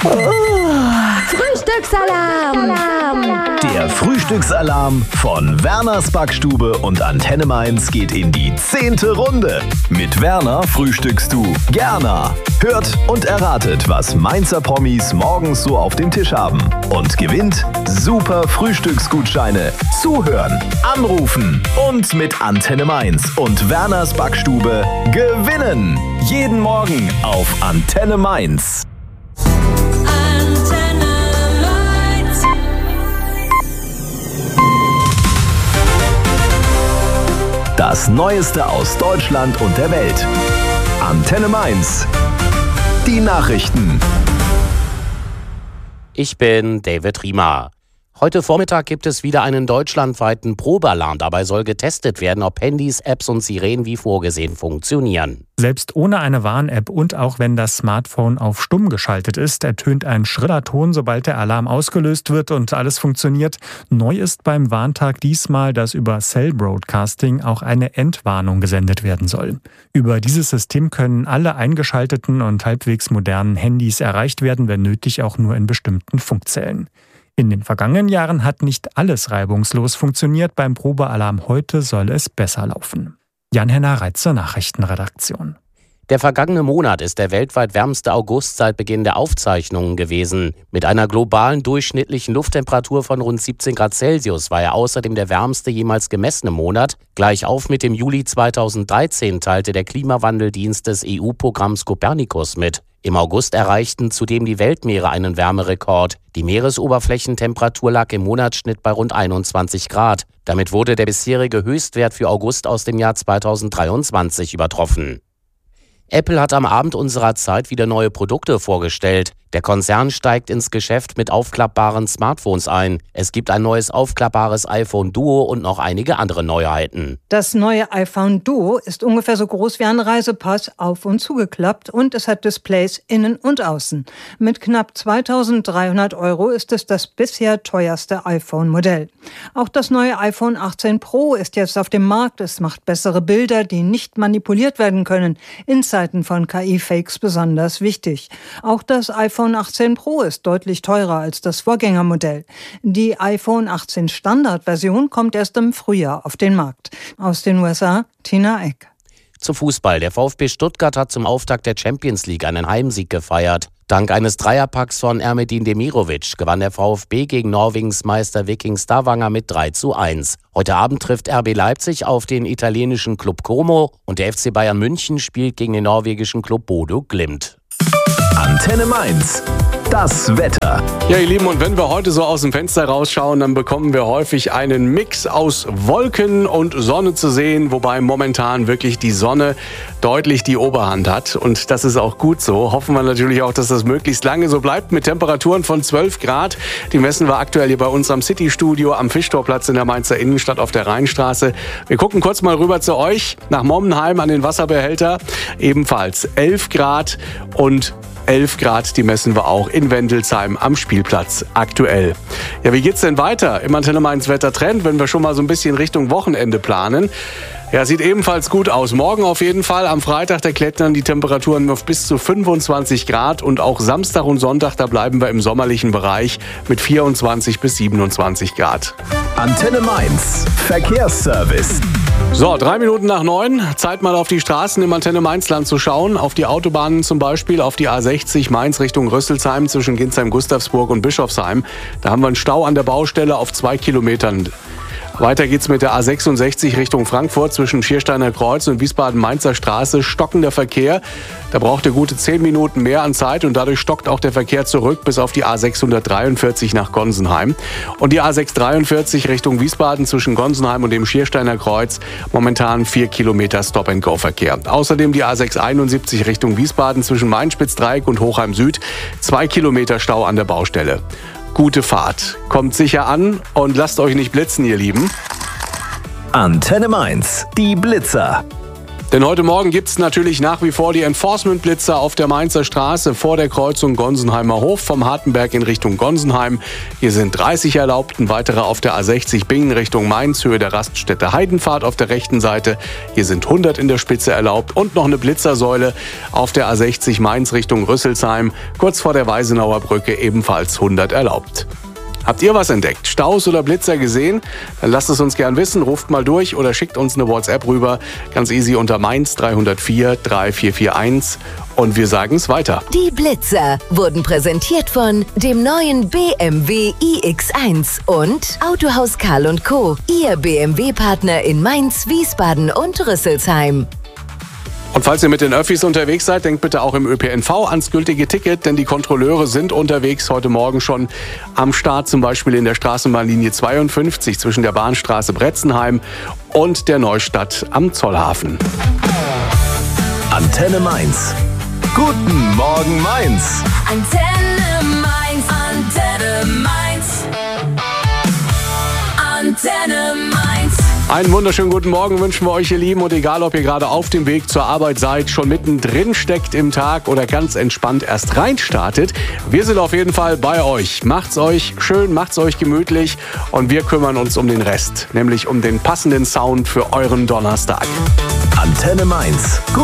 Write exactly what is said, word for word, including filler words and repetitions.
Frühstücksalarm! Der Frühstücksalarm von Werners Backstube und Antenne Mainz geht in die zehnte Runde. Mit Werner frühstückst du gerne. Hört und erratet, was Mainzer Promis morgens so auf dem Tisch haben. Und gewinnt super Frühstücksgutscheine. Zuhören, anrufen und mit Antenne Mainz und Werners Backstube gewinnen. Jeden Morgen auf Antenne Mainz. Das Neueste aus Deutschland und der Welt. Antenne Mainz. Die Nachrichten. Ich bin David Riemer. Heute Vormittag gibt es wieder einen deutschlandweiten Probealarm. Dabei soll getestet werden, ob Handys, Apps und Sirenen wie vorgesehen funktionieren. Selbst ohne eine Warn-App und auch wenn das Smartphone auf stumm geschaltet ist, ertönt ein schriller Ton, sobald der Alarm ausgelöst wird und alles funktioniert. Neu ist beim Warntag diesmal, dass über Cell Broadcasting auch eine Entwarnung gesendet werden soll. Über dieses System können alle eingeschalteten und halbwegs modernen Handys erreicht werden, wenn nötig auch nur in bestimmten Funkzellen. In den vergangenen Jahren hat nicht alles reibungslos funktioniert. Beim Probealarm heute soll es besser laufen. Jan-Henner Reitzer, Nachrichtenredaktion. Der vergangene Monat ist der weltweit wärmste August seit Beginn der Aufzeichnungen gewesen. Mit einer globalen durchschnittlichen Lufttemperatur von rund siebzehn Grad Celsius war er außerdem der wärmste jemals gemessene Monat. Gleich auf mit dem Juli zweitausenddreizehn teilte der Klimawandeldienst des E U-Programms Copernicus mit. Im August erreichten zudem die Weltmeere einen Wärmerekord. Die Meeresoberflächentemperatur lag im Monatsschnitt bei rund einundzwanzig Grad. Damit wurde der bisherige Höchstwert für August aus dem Jahr zweitausenddreiundzwanzig übertroffen. Apple hat am Abend unserer Zeit wieder neue Produkte vorgestellt. Der Konzern steigt ins Geschäft mit aufklappbaren Smartphones ein. Es gibt ein neues aufklappbares iPhone Duo und noch einige andere Neuheiten. Das neue iPhone Duo ist ungefähr so groß wie ein Reisepass, auf- und zugeklappt, und es hat Displays innen und außen. Mit knapp zweitausenddreihundert Euro ist es das bisher teuerste iPhone-Modell. Auch das neue iPhone achtzehn Pro ist jetzt auf dem Markt. Es macht bessere Bilder, die nicht manipuliert werden können. In Zeiten von K I-Fakes besonders wichtig. Auch das iPhone achtzehn Pro ist deutlich teurer als das Vorgängermodell. Die iPhone achtzehn Standardversion kommt erst im Frühjahr auf den Markt. Aus den U S A, Tina Eck. Zu Fußball. Der VfB Stuttgart hat zum Auftakt der Champions League einen Heimsieg gefeiert. Dank eines Dreierpacks von Ermedin Demirovic gewann der VfB gegen Norwegens Meister Viking Stavanger mit drei zu eins. Heute Abend trifft R B Leipzig auf den italienischen Club Como und der F C Bayern München spielt gegen den norwegischen Club Bodø Glimt. Antenne Mainz. Das Wetter. Ja, ihr Lieben, und wenn wir heute so aus dem Fenster rausschauen, dann bekommen wir häufig einen Mix aus Wolken und Sonne zu sehen, wobei momentan wirklich die Sonne deutlich die Oberhand hat. Und das ist auch gut so. Hoffen wir natürlich auch, dass das möglichst lange so bleibt, mit Temperaturen von zwölf Grad. Die messen wir aktuell hier bei uns am City-Studio am Fischtorplatz in der Mainzer Innenstadt auf der Rheinstraße. Wir gucken kurz mal rüber zu euch, nach Mommenheim an den Wasserbehälter. Ebenfalls elf Grad und elf Grad, die messen wir auch in Wendelsheim am Spielplatz aktuell. Ja, wie geht's denn weiter im Antenne Mainz Wettertrend, wenn wir schon mal so ein bisschen Richtung Wochenende planen? Ja, sieht ebenfalls gut aus. Morgen auf jeden Fall. Am Freitag, da klettern die Temperaturen auf bis zu fünfundzwanzig Grad. Und auch Samstag und Sonntag, da bleiben wir im sommerlichen Bereich mit vierundzwanzig bis siebenundzwanzig Grad. Antenne Mainz. Verkehrsservice. So, drei Minuten nach neun. Zeit mal auf die Straßen im Antenne Mainzland zu schauen. Auf die Autobahnen zum Beispiel, auf die A sechzig Mainz Richtung Rüsselsheim zwischen Ginsheim-Gustavsburg und Bischofsheim. Da haben wir einen Stau an der Baustelle auf zwei Kilometern. Weiter geht's mit der A sechsundsechzig Richtung Frankfurt zwischen Schiersteiner Kreuz und Wiesbaden-Mainzer Straße. Stockender Verkehr. Da braucht ihr gute zehn Minuten mehr an Zeit und dadurch stockt auch der Verkehr zurück bis auf die A sechshundertdreiundvierzig nach Gonsenheim. Und die A sechshundertdreiundvierzig Richtung Wiesbaden zwischen Gonsenheim und dem Schiersteiner Kreuz. Momentan vier Kilometer Stop-and-Go-Verkehr. Außerdem die A sechshunderteinundsiebzig Richtung Wiesbaden zwischen Mainspitzdreieck und Hochheim Süd. Zwei Kilometer Stau an der Baustelle. Gute Fahrt. Kommt sicher an und lasst euch nicht blitzen, ihr Lieben. Antenne Mainz. Die Blitzer. Denn heute Morgen gibt es natürlich nach wie vor die Enforcement-Blitzer auf der Mainzer Straße vor der Kreuzung Gonsenheimer Hof vom Hartenberg in Richtung Gonsenheim. Hier sind dreißig erlaubt, ein weiterer auf der A sechzig Bingen Richtung Mainz, Höhe der Raststätte Heidenpfad auf der rechten Seite. Hier sind hundert in der Spitze erlaubt und noch eine Blitzersäule auf der A sechzig Mainz Richtung Rüsselsheim, kurz vor der Weisenauer Brücke ebenfalls hundert erlaubt. Habt ihr was entdeckt? Staus oder Blitzer gesehen? Dann lasst es uns gern wissen, ruft mal durch oder schickt uns eine WhatsApp rüber. Ganz easy unter Mainz drei null vier drei vier vier eins und wir sagen es weiter. Die Blitzer wurden präsentiert von dem neuen B M W i X eins und Autohaus Karl und Co., Ihr B M W-Partner in Mainz, Wiesbaden und Rüsselsheim. Und falls ihr mit den Öffis unterwegs seid, denkt bitte auch im Ö P N V ans gültige Ticket, denn die Kontrolleure sind unterwegs heute Morgen schon am Start, zum Beispiel in der Straßenbahnlinie zweiundfünfzig zwischen der Bahnstraße Bretzenheim und der Neustadt am Zollhafen. Antenne Mainz. Guten Morgen Mainz. Antenne Mainz, Antenne Mainz, Antenne Mainz. Einen wunderschönen guten Morgen wünschen wir euch, ihr Lieben. Und egal, ob ihr gerade auf dem Weg zur Arbeit seid, schon mittendrin steckt im Tag oder ganz entspannt erst reinstartet, wir sind auf jeden Fall bei euch. Macht's euch schön, macht's euch gemütlich und wir kümmern uns um den Rest, nämlich um den passenden Sound für euren Donnerstag. Antenne Mainz.